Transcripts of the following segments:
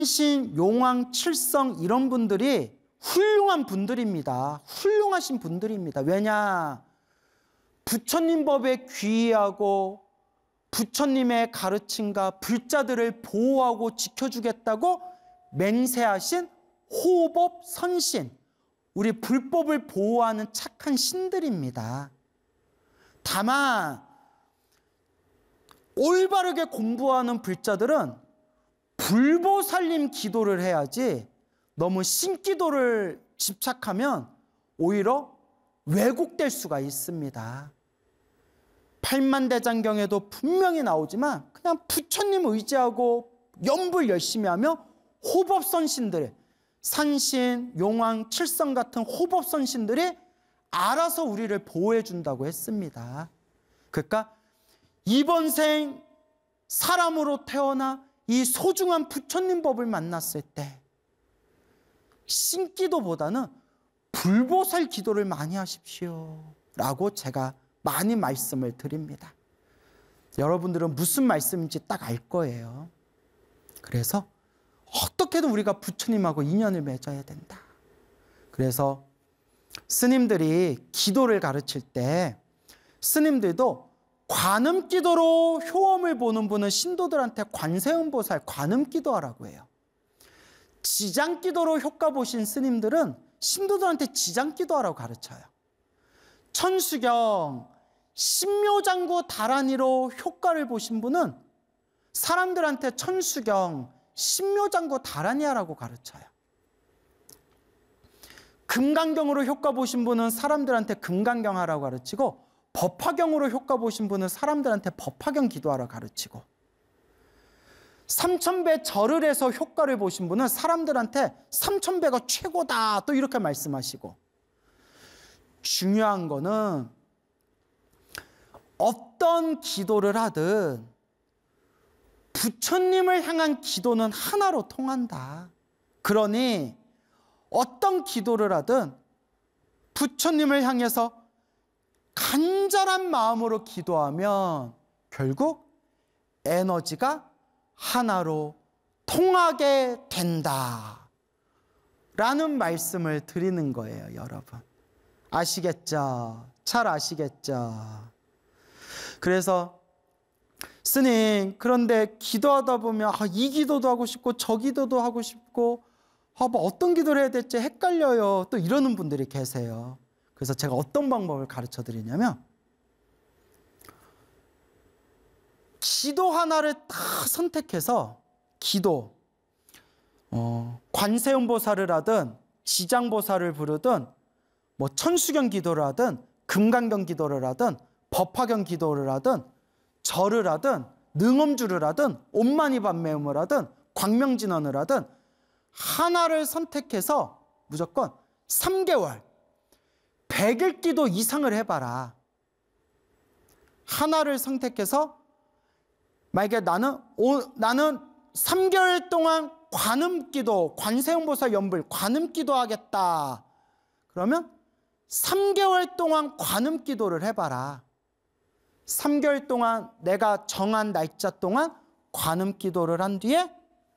신, 용왕, 칠성 이런 분들이 훌륭한 분들입니다. 훌륭하신 분들입니다. 왜냐? 부처님 법에 귀의하고 부처님의 가르침과 불자들을 보호하고 지켜주겠다고 맹세하신 호법 선신, 우리 불법을 보호하는 착한 신들입니다. 다만 올바르게 공부하는 불자들은 불보살님 기도를 해야지 너무 신기도를 집착하면 오히려 왜곡될 수가 있습니다. 팔만대장경에도 분명히 나오지만 그냥 부처님 의지하고 연불 열심히 하며 호법선신들, 산신, 용왕, 칠성 같은 호법선신들이 알아서 우리를 보호해 준다고 했습니다. 그러니까 이번 생 사람으로 태어나 이 소중한 부처님 법을 만났을 때 신기도보다는 불보살 기도를 많이 하십시오 라고 제가 많이 말씀을 드립니다. 여러분들은 무슨 말씀인지 딱 알 거예요. 그래서 어떻게든 우리가 부처님하고 인연을 맺어야 된다. 그래서 스님들이 기도를 가르칠 때 스님들도 관음기도로 효험을 보는 분은 신도들한테 관세음보살 관음기도하라고 해요. 지장기도로 효과 보신 스님들은 신도들한테 지장기도하라고 가르쳐요. 천수경, 신묘장구 다란이로 효과를 보신 분은 사람들한테 천수경, 신묘장구 다란이하라고 가르쳐요. 금강경으로 효과 보신 분은 사람들한테 금강경 하라고 가르치고, 법화경으로 효과 보신 분은 사람들한테 법화경 기도하라 가르치고, 삼천배 절을 해서 효과를 보신 분은 사람들한테 삼천배가 최고다 또 이렇게 말씀하시고, 중요한 거는 어떤 기도를 하든 부처님을 향한 기도는 하나로 통한다. 그러니 어떤 기도를 하든 부처님을 향해서 간절한 마음으로 기도하면 결국 에너지가 하나로 통하게 된다 라는 말씀을 드리는 거예요. 여러분 아시겠죠? 잘 아시겠죠? 그래서 스님, 그런데 기도하다 보면 이 기도도 하고 싶고 저 기도도 하고 싶고 뭐 어떤 기도를 해야 될지 헷갈려요 또 이러는 분들이 계세요. 그래서 제가 어떤 방법을 가르쳐 드리냐면, 기도 하나를 딱 선택해서 기도, 관세음보살을 하든 지장보살을 부르든 뭐 천수경 기도를 하든 금강경 기도를 하든 법화경 기도를 하든 절을 하든 능엄주를 하든 옴마니밤매음을 하든 광명진언을 하든 하나를 선택해서 무조건 3개월 100일 기도 이상을 해봐라. 하나를 선택해서 만약에 나는 3개월 동안 관음기도, 관세음보살 연불 관음기도 하겠다. 그러면 3개월 동안 관음기도를 해봐라. 3개월 동안 내가 정한 날짜 동안 관음기도를 한 뒤에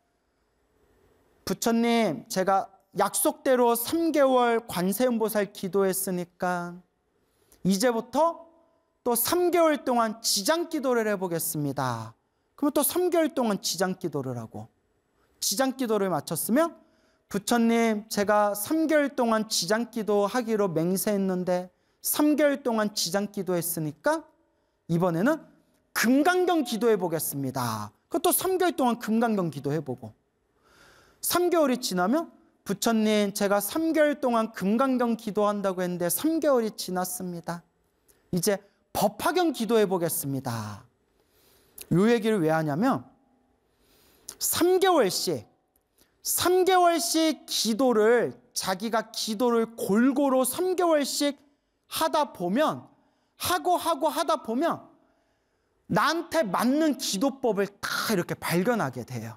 부처님, 제가 약속대로 3개월 관세음보살 기도했으니까 이제부터 또 3개월 동안 지장기도를 해보겠습니다. 그러면 또 3개월 동안 지장기도를 하고, 지장기도를 마쳤으면 부처님, 제가 3개월 동안 지장기도 하기로 맹세했는데 3개월 동안 지장기도 했으니까 이번에는 금강경 기도해 보겠습니다. 그것도 3개월 동안 금강경 기도해 보고, 3개월이 지나면 부처님, 제가 3개월 동안 금강경 기도한다고 했는데 3개월이 지났습니다. 이제 법화경 기도해 보겠습니다. 이 얘기를 왜 하냐면 3개월씩 기도를, 자기가 기도를 골고루 3개월씩 하다 보면, 하다 보면 나한테 맞는 기도법을 다 이렇게 발견하게 돼요.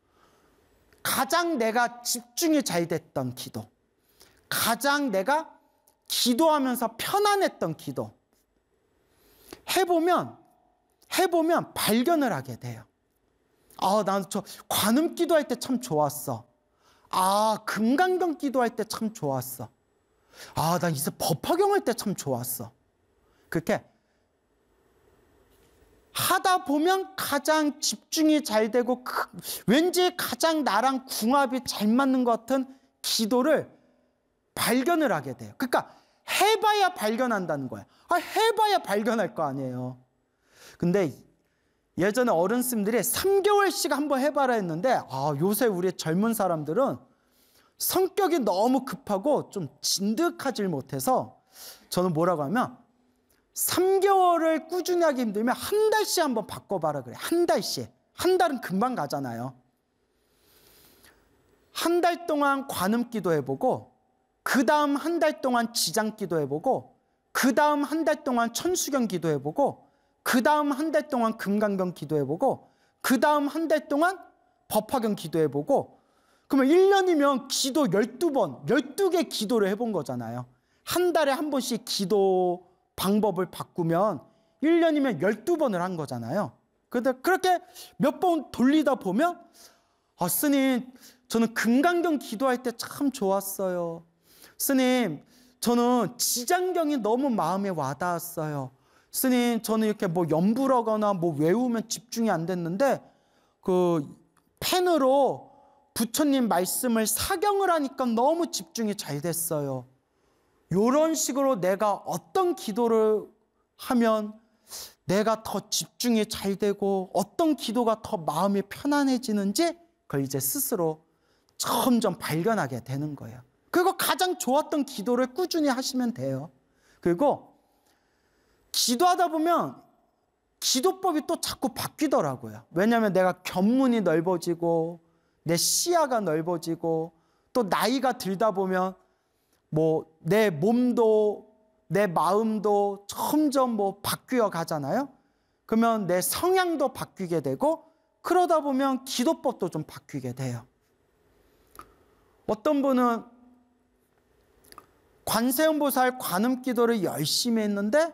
가장 내가 집중이 잘 됐던 기도, 가장 내가 기도하면서 편안했던 기도 해보면 발견을 하게 돼요. 난 저 관음 기도할 때 참 좋았어. 금강경 기도할 때 참 좋았어. 난 이제 법화경할 때 참 좋았어. 그렇게 하다 보면 가장 집중이 잘 되고 왠지 가장 나랑 궁합이 잘 맞는 것 같은 기도를 발견을 하게 돼요. 그러니까 해봐야 발견한다는 거야. 해봐야 발견할 거 아니에요. 근데 예전에 어른스님들이 3개월씩 한번 해봐라 했는데 요새 우리 젊은 사람들은 성격이 너무 급하고 좀 진득하질 못해서 저는 뭐라고 하면 3개월을 꾸준히 하기 힘들면 한 달씩 한번 바꿔봐라 그래. 한 달씩. 한 달은 금방 가잖아요. 한 달 동안 관음 기도해보고 그 다음 한 달 동안 지장 기도해보고 그 다음 한 달 동안 천수경 기도해보고 그 다음 한 달 동안 금강경 기도해보고 그 다음 한 달 동안 법화경 기도해보고 그러면 1년이면 기도 12번, 12개 기도를 해본 거잖아요. 한 달에 한 번씩 기도 방법을 바꾸면 1년이면 12번을 한 거잖아요. 근데 그렇게 몇 번 돌리다 보면 스님, 저는 금강경 기도할 때 참 좋았어요. 스님, 저는 지장경이 너무 마음에 와닿았어요. 스님, 저는 이렇게 뭐 염불하거나 뭐 외우면 집중이 안 됐는데 그 펜으로 부처님 말씀을 사경을 하니까 너무 집중이 잘 됐어요. 이런 식으로 내가 어떤 기도를 하면 내가 더 집중이 잘 되고 어떤 기도가 더 마음이 편안해지는지 그걸 이제 스스로 점점 발견하게 되는 거예요. 그리고 가장 좋았던 기도를 꾸준히 하시면 돼요. 그리고 기도하다 보면 기도법이 또 자꾸 바뀌더라고요. 왜냐하면 내가 견문이 넓어지고 내 시야가 넓어지고 또 나이가 들다 보면 뭐 내 몸도 내 마음도 점점 뭐 바뀌어 가잖아요. 그러면 내 성향도 바뀌게 되고 그러다 보면 기도법도 좀 바뀌게 돼요. 어떤 분은 관세음보살 관음 기도를 열심히 했는데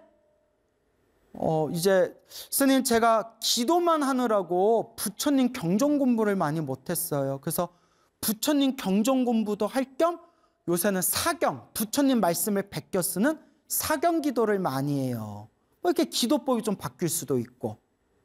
이제 스님 제가 기도만 하느라고 부처님 경전 공부를 많이 못했어요. 그래서 부처님 경전 공부도 할 겸 요새는 사경, 부처님 말씀을 베껴 쓰는 사경 기도를 많이 해요. 이렇게 기도법이 좀 바뀔 수도 있고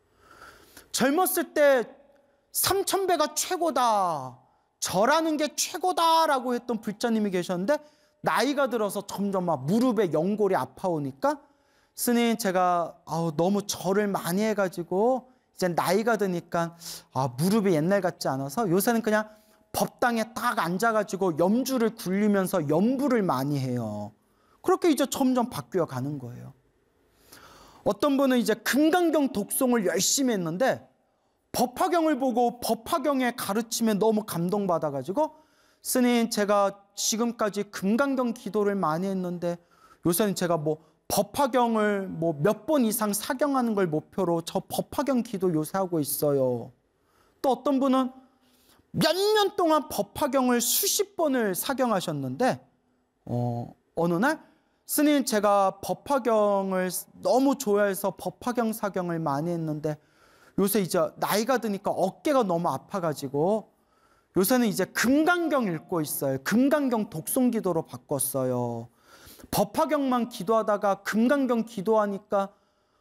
젊었을 때 3000배가 최고다, 절하는 게 최고다라고 했던 불자님이 계셨는데 나이가 들어서 점점 막 무릎에 연골이 아파오니까 스님 제가 너무 절을 많이 해가지고 이제 나이가 드니까 무릎이 옛날 같지 않아서 요새는 그냥 법당에 딱 앉아가지고 염주를 굴리면서 염불을 많이 해요. 그렇게 이제 점점 바뀌어 가는 거예요. 어떤 분은 이제 금강경 독송을 열심히 했는데 법화경을 보고 법화경의 가르침에 너무 감동받아가지고 스님 제가 지금까지 금강경 기도를 많이 했는데 요새는 제가 뭐 법화경을 뭐 몇 번 이상 사경하는 걸 목표로 저 법화경 기도 요새 하고 있어요. 또 어떤 분은 몇 년 동안 법화경을 수십 번을 사경하셨는데 어느 날 스님 제가 법화경을 너무 좋아해서 법화경 사경을 많이 했는데 요새 이제 나이가 드니까 어깨가 너무 아파가지고 요새는 이제 금강경 읽고 있어요. 금강경 독송 기도로 바꿨어요. 법화경만 기도하다가 금강경 기도하니까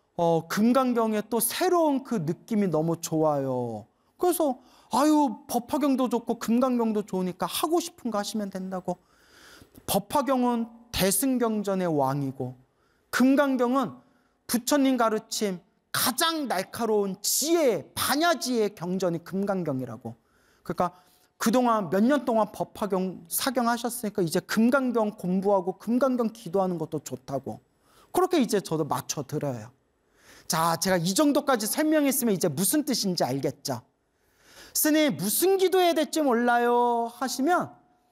금강경의 또 새로운 그 느낌이 너무 좋아요. 그래서 법화경도 좋고 금강경도 좋으니까 하고 싶은 거 하시면 된다고. 법화경은 대승경전의 왕이고 금강경은 부처님 가르침 가장 날카로운 지혜, 반야지의 경전이 금강경이라고. 그러니까 그동안 몇 년 동안 법화경 사경하셨으니까 이제 금강경 공부하고 금강경 기도하는 것도 좋다고. 그렇게 이제 저도 맞춰 드려요. 자, 제가 이 정도까지 설명했으면 이제 무슨 뜻인지 알겠죠? 스님 무슨 기도해야 될지 몰라요 하시면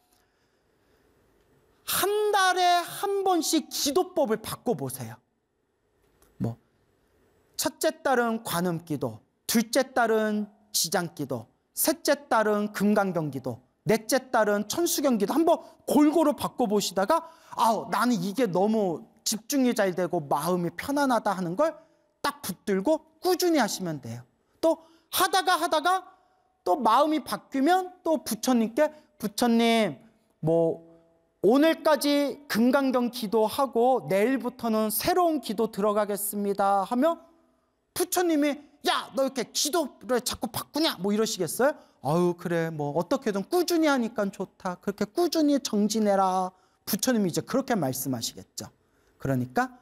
한 달에 한 번씩 기도법을 바꿔보세요. 뭐 첫째 달은 관음기도, 둘째 달은 지장기도, 셋째 달은 금강경기도, 넷째 달은 천수경기도 한번 골고루 바꿔보시다가 나는 이게 너무 집중이 잘 되고 마음이 편안하다 하는 걸 딱 붙들고 꾸준히 하시면 돼요. 또 하다가 또 마음이 바뀌면 또 부처님께 부처님 뭐 오늘까지 금강경 기도하고 내일부터는 새로운 기도 들어가겠습니다 하면 부처님이 야, 너 이렇게 기도를 자꾸 바꾸냐? 뭐 이러시겠어요? 아유, 그래. 뭐 어떻게든 꾸준히 하니까 좋다. 그렇게 꾸준히 정진해라. 부처님이 이제 그렇게 말씀하시겠죠. 그러니까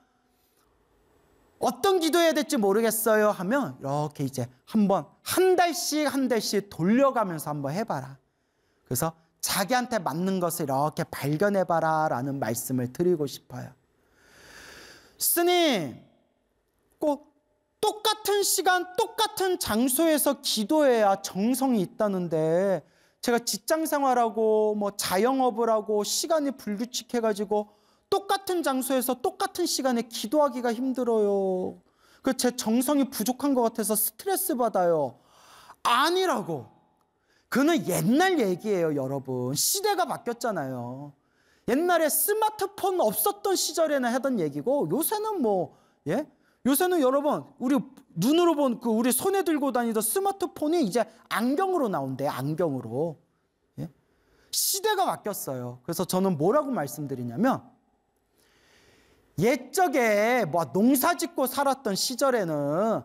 어떤 기도해야 될지 모르겠어요 하면 이렇게 이제 한번 한 달씩 돌려가면서 한번 해봐라. 그래서 자기한테 맞는 것을 이렇게 발견해봐라 라는 말씀을 드리고 싶어요. 스님, 꼭 똑같은 시간, 똑같은 장소에서 기도해야 정성이 있다는데 제가 직장생활하고 뭐 자영업을 하고 시간이 불규칙해가지고 똑같은 장소에서 똑같은 시간에 기도하기가 힘들어요. 그 제 정성이 부족한 것 같아서 스트레스 받아요. 아니라고. 그는 옛날 얘기예요, 여러분. 시대가 바뀌었잖아요. 옛날에 스마트폰 없었던 시절에는 하던 얘기고 요새는 뭐 예? 요새는 여러분 우리 눈으로 본 그 우리 손에 들고 다니던 스마트폰이 이제 안경으로 나온대요. 안경으로. 예? 시대가 바뀌었어요. 그래서 저는 뭐라고 말씀드리냐면 옛적에 뭐 농사 짓고 살았던 시절에는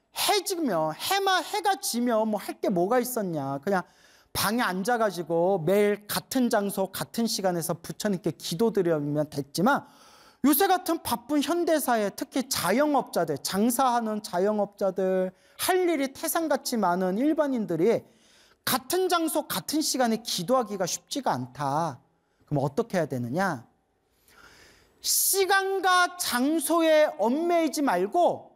해가 지면 뭐 할 게 뭐가 있었냐. 그냥 방에 앉아가지고 매일 같은 장소 같은 시간에서 부처님께 기도드리면 됐지만 요새 같은 바쁜 현대사에 특히 자영업자들, 장사하는 자영업자들, 할 일이 태산같이 많은 일반인들이 같은 장소 같은 시간에 기도하기가 쉽지가 않다. 그럼 어떻게 해야 되느냐? 시간과 장소에 얽매이지 말고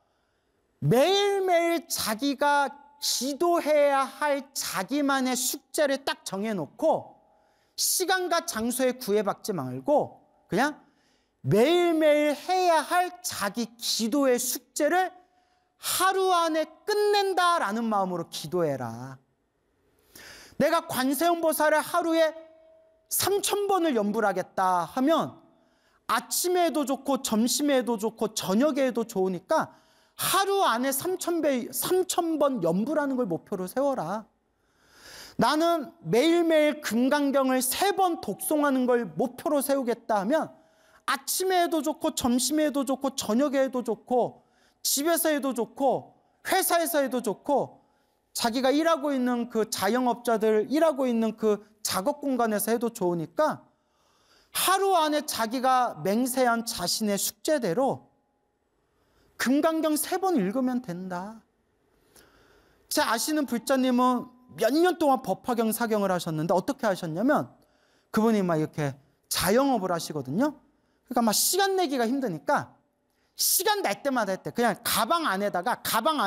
매일매일 자기가 기도해야 할 자기만의 숙제를 딱 정해놓고 시간과 장소에 구애받지 말고 그냥 매일매일 해야 할 자기 기도의 숙제를 하루 안에 끝낸다라는 마음으로 기도해라. 내가 관세음보살을 하루에 3000번을 연불하겠다 하면 아침에 해도 좋고 점심에 해도 좋고 저녁에 해도 좋으니까 하루 안에 3000번 연불하는 걸 목표로 세워라. 나는 매일매일 금강경을 3번 독송하는 걸 목표로 세우겠다 하면 아침에 해도 좋고 점심에 해도 좋고 저녁에 해도 좋고 집에서 해도 좋고 회사에서 해도 좋고 자기가 일하고 있는 그 자영업자들 일하고 있는 그 작업 공간에서 해도 좋으니까 하루 안에 자기가 맹세한 자신의 숙제대로 금강경 3번 읽으면 된다. 제 아시는 불자님은 몇 년 동안 법화경 사경을 하셨는데 어떻게 하셨냐면 그분이 막 이렇게 자영업을 하시거든요. 그러니까 막 시간 내기가 힘드니까 시간 날 때마다 했대. 그냥 가방 안에다가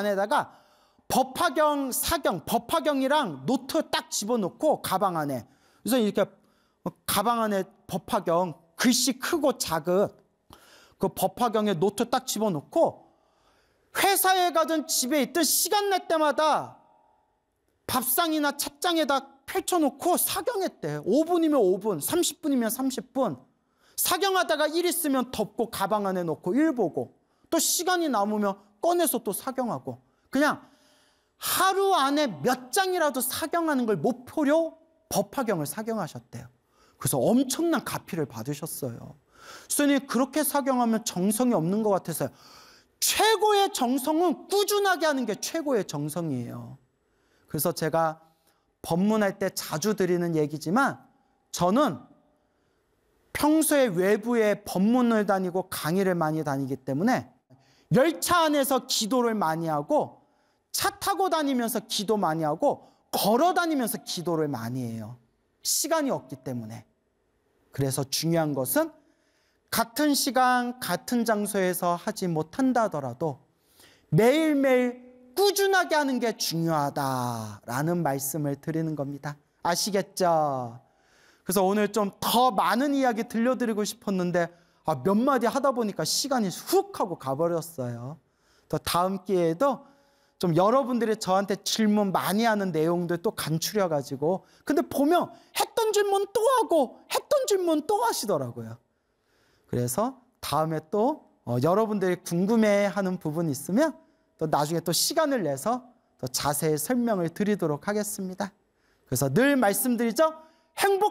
법화경 사경, 법화경이랑 노트 딱 집어넣고 가방 안에. 그래서 이렇게 가방 안에 법화경 글씨 크고 작은 그 법화경에 노트 딱 집어넣고 회사에 가든 집에 있든 시간 날 때마다 밥상이나 책장에다 펼쳐놓고 사경했대. 5분이면 5분, 30분이면 30분. 사경하다가 일 있으면 덮고 가방 안에 넣고 일 보고 또 시간이 남으면 꺼내서 또 사경하고 그냥 하루 안에 몇 장이라도 사경하는 걸 목표로 법화경을 사경하셨대요. 그래서 엄청난 가피를 받으셨어요. 스님 그렇게 사경하면 정성이 없는 것 같아서요. 최고의 정성은 꾸준하게 하는 게 최고의 정성이에요. 그래서 제가 법문할 때 자주 드리는 얘기지만 저는 평소에 외부에 법문을 다니고 강의를 많이 다니기 때문에 열차 안에서 기도를 많이 하고 차 타고 다니면서 기도 많이 하고 걸어 다니면서 기도를 많이 해요. 시간이 없기 때문에. 그래서 중요한 것은 같은 시간 같은 장소에서 하지 못한다 하더라도 매일매일 꾸준하게 하는 게 중요하다라는 말씀을 드리는 겁니다. 아시겠죠? 그래서 오늘 좀 더 많은 이야기 들려드리고 싶었는데 몇 마디 하다 보니까 시간이 훅 하고 가버렸어요. 또 다음 기회에도 좀 여러분들이 저한테 질문 많이 하는 내용들 또 간추려가지고 근데 보면 했던 질문 또 하고 했던 질문 또 하시더라고요. 그래서 다음에 또 여러분들이 궁금해하는 부분 있으면 또 나중에 또 시간을 내서 더 자세히 설명을 드리도록 하겠습니다. 그래서 늘 말씀드리죠. 행복